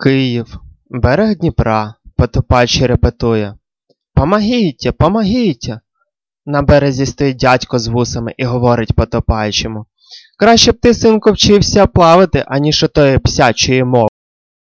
Київ, берег Дніпра, Потопач репетує. «Помогіть, помогіть!» На березі стоїть дядько з вусами і говорить Потопаючому. «Краще б ти, синку, вчився плавати, аніж отої псячої мови.